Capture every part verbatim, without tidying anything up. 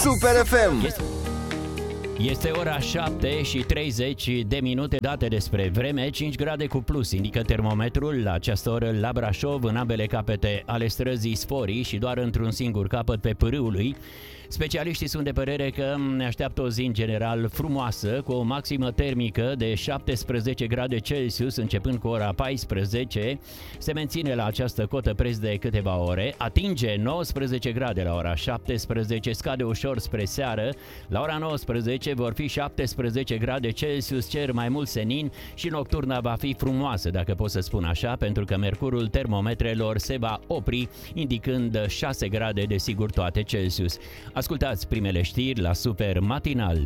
Super F M. Este, este ora șapte și treizeci de minute. Date despre vreme. Cinci grade cu plus indică termometrul la această oră la Brașov, în ambele capete ale străzii Sforii și doar într-un singur capăt pe Pârâului. Specialiștii sunt de părere că ne așteaptă o zi în general frumoasă, cu o maximă termică de șaptesprezece grade Celsius, începând cu ora paisprezece. Se menține la această cotă preț de câteva ore, atinge nouăsprezece grade la ora șaptesprezece, scade ușor spre seară. La ora nouăsprezece vor fi șaptesprezece grade Celsius, cer mai mult senin și nocturna va fi frumoasă, dacă pot să spun așa, pentru că mercurul termometrelor se va opri, indicând șase grade de sigur toate Celsius. Ascultați primele știri la Super Matinal.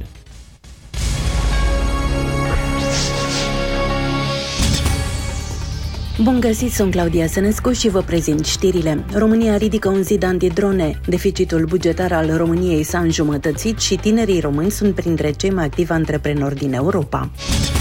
Bun găsit, sunt Claudia Sănescu și vă prezint știrile. România ridică un zid antidrone. Deficitul bugetar al României s-a înjumătățit și tinerii români sunt printre cei mai activi antreprenori din Europa.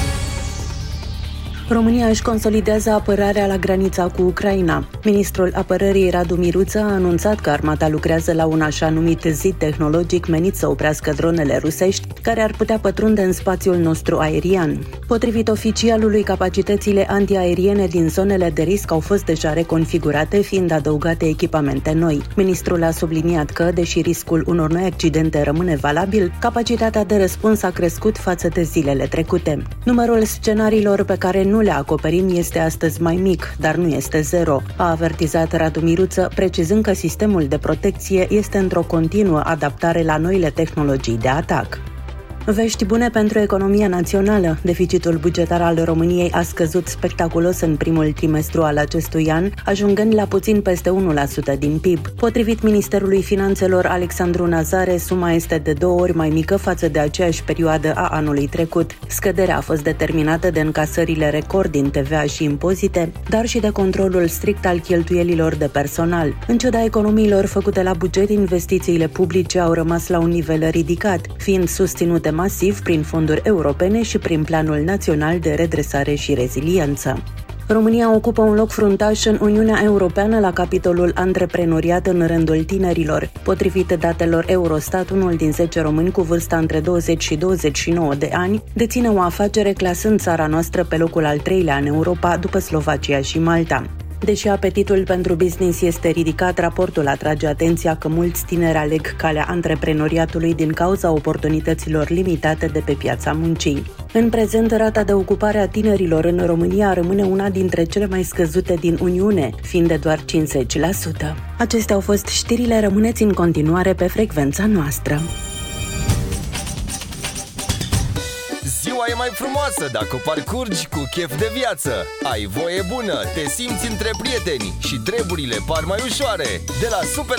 România își consolidează apărarea la granița cu Ucraina. Ministrul Apărării Radu Miruță a anunțat că armata lucrează la un așa numit zid tehnologic menit să oprească dronele rusești care ar putea pătrunde în spațiul nostru aerian. Potrivit oficialului, capacitățile antiaeriene din zonele de risc au fost deja reconfigurate, fiind adăugate echipamente noi. Ministrul a subliniat că, deși riscul unor noi accidente rămâne valabil, capacitatea de răspuns a crescut față de zilele trecute. Numărul scenariilor pe care nu le acoperim este astăzi mai mic, dar nu este zero, a avertizat Radu Miruță, precizând că sistemul de protecție este într-o continuă adaptare la noile tehnologii de atac. Vești bune pentru economia națională. Deficitul bugetar al României a scăzut spectaculos în primul trimestru al acestui an, ajungând la puțin peste unu la sută din P I B. Potrivit Ministerului Finanțelor Alexandru Nazare, suma este de două ori mai mică față de aceeași perioadă a anului trecut. Scăderea a fost determinată de încasările record din T V A și impozite, dar și de controlul strict al cheltuielilor de personal. În ciuda economiilor făcute la buget, investițiile publice au rămas la un nivel ridicat, fiind susținute masiv prin fonduri europene și prin Planul Național de Redresare și Reziliență. România ocupă un loc fruntaș în Uniunea Europeană la capitolul antreprenoriat în rândul tinerilor. Potrivit datelor Eurostat, unul din zece români cu vârsta între douăzeci și douăzeci și nouă de ani deține o afacere, clasând țara noastră pe locul al treilea în Europa, după Slovacia și Malta. Deși apetitul pentru business este ridicat, raportul atrage atenția că mulți tineri aleg calea antreprenoriatului din cauza oportunităților limitate de pe piața muncii. În prezent, rata de ocupare a tinerilor în România rămâne una dintre cele mai scăzute din Uniune, fiind de doar cincizeci la sută. Acestea au fost știrile, rămâneți în continuare pe frecvența noastră. Ziua e mai frumoasă dacă o parcurgi cu chef de viață. Ai voie bună, te simți între prieteni și treburile par mai ușoare. De la Super